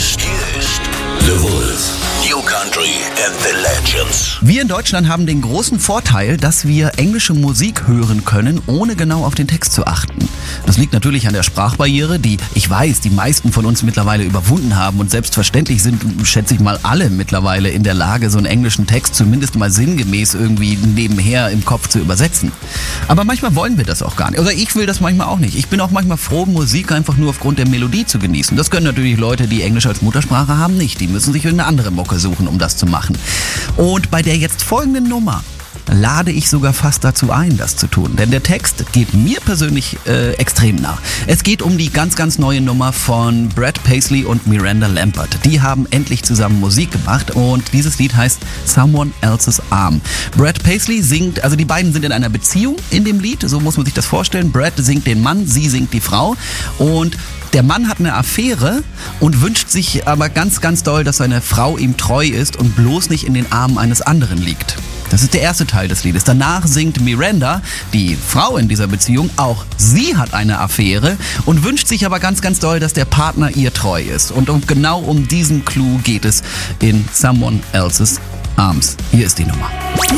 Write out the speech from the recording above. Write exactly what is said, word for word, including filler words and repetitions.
ist, hier ist The Wolf. New Country and the Legends. Wir in Deutschland haben den großen Vorteil, dass wir englische Musik hören können, ohne genau auf den Text zu achten. Das liegt natürlich an der Sprachbarriere, die, ich weiß, die meisten von uns mittlerweile überwunden haben und selbstverständlich sind, schätze ich mal, alle mittlerweile in der Lage, so einen englischen Text zumindest mal sinngemäß irgendwie nebenher im Kopf zu übersetzen. Aber manchmal wollen wir das auch gar nicht. Oder ich will das manchmal auch nicht. Ich bin auch manchmal froh, Musik einfach nur aufgrund der Melodie zu genießen. Das können natürlich Leute, die Englisch als Muttersprache haben, nicht. Die müssen sich irgendeine andere Mucke suchen, um das zu machen. Und bei der jetzt folgenden Nummer lade ich sogar fast dazu ein, das zu tun. Denn der Text geht mir persönlich äh, extrem nah. Es geht um die ganz, ganz neue Nummer von Brad Paisley und Miranda Lambert. Die haben endlich zusammen Musik gemacht und dieses Lied heißt Someone Else's Arm. Brad Paisley singt, also die beiden sind in einer Beziehung in dem Lied, so muss man sich das vorstellen. Brad singt den Mann, sie singt die Frau und der Mann hat eine Affäre und wünscht sich aber ganz, ganz doll, dass seine Frau ihm treu ist und bloß nicht in den Armen eines anderen liegt. Das ist der erste Teil des Liedes. Danach singt Miranda, die Frau in dieser Beziehung, auch sie hat eine Affäre und wünscht sich aber ganz, ganz doll, dass der Partner ihr treu ist. Und um, genau um diesen Clou geht es in Someone Else's Arms. Hier ist die Nummer.